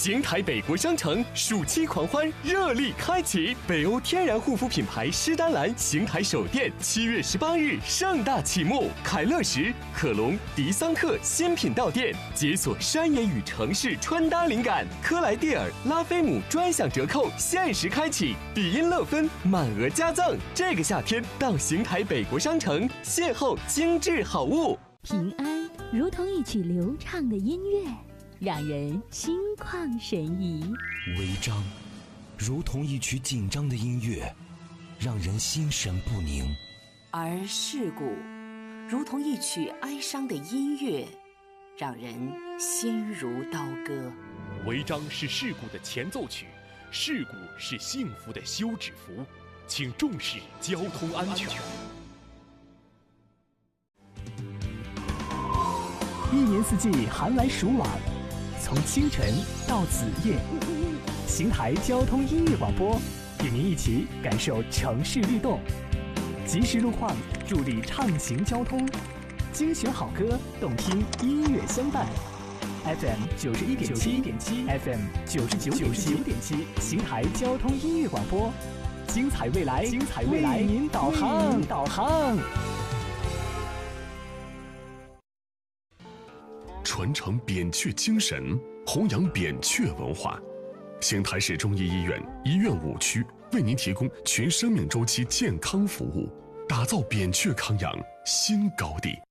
邢台北国商城暑期狂欢热力开启，北欧天然护肤品牌诗丹兰邢台首店7月18日盛大启幕，凯乐石、可隆、迪桑特新品到店，解锁山野与城市穿搭灵感。科莱蒂尔、拉菲姆专享折扣限时开启，比音乐芬满额加赠。这个夏天到邢台北国商城邂逅精致好物。 平安如同一曲流畅的音乐，让人心旷神怡； 违章如同一曲紧张的音乐，让人心神不宁； 而事故如同一曲哀伤的音乐，让人心如刀割。 违章是事故的前奏曲，事故是幸福的休止符，请重视交通安全。 一年四季寒来暑往，从清晨到子夜，邢台交通音乐广播与您一起感受城市律动，及时路况助力畅行交通，精选好歌，动听音乐相伴。FM 91.7 FM 99.7，邢台交通音乐广播，精彩未来，为您导航。 传承扁鹊精神，弘扬扁鹊文化。邢台市中医医院医院5区为您提供全生命周期健康服务，打造扁鹊康养新高地。